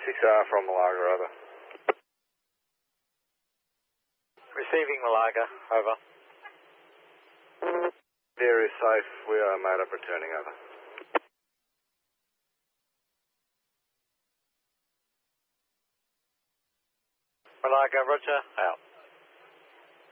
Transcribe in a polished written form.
6R from Malaga, over. Receiving Malaga, over. Area safe, we are made up returning, over. Malaga, roger, out.